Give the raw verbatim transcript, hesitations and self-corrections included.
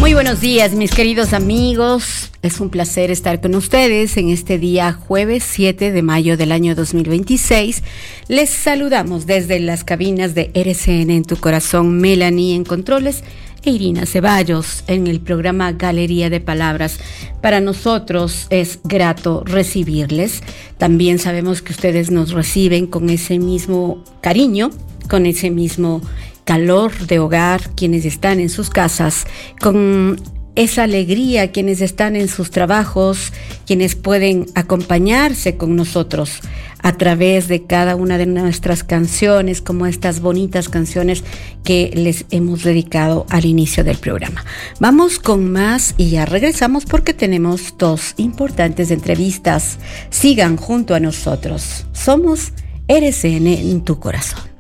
Muy buenos días, mis queridos amigos. Es un placer estar con ustedes en este día jueves siete de mayo del año dos mil veintiséis. Les saludamos desde las cabinas de R C N en tu corazón, Melanie en controles e Irina Ceballos en el programa Galería de Palabras. Para nosotros es grato recibirles. También sabemos que ustedes nos reciben con ese mismo cariño, con ese mismo calor de hogar, quienes están en sus casas, con esa alegría, quienes están en sus trabajos, quienes pueden acompañarse con nosotros a través de cada una de nuestras canciones, como estas bonitas canciones que les hemos dedicado al inicio del programa. Vamos con más y ya regresamos porque tenemos dos importantes entrevistas. Sigan junto a nosotros. Somos R C N en tu corazón.